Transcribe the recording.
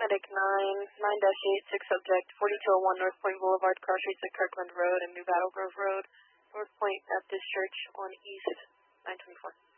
Medic 9-8, 6 subject, 4201 North Point Boulevard, cross streets at Kirkland Road and New Battle Grove Road, North Point Baptist Church on East, 924.